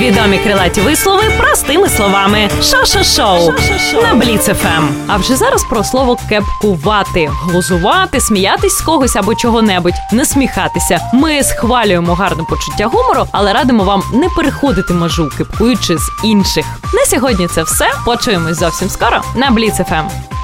Відомі крилаті вислови простими словами. Шо-шо-шоу на Бліц ФМ. А вже зараз про слово кепкувати. Глузувати, сміятись з когось або чого-небудь, насміхатися. Ми схвалюємо гарне почуття гумору, але радимо вам не переходити межу, кепкуючи з інших. На сьогодні це все. Почуємось зовсім скоро на Бліц ФМ.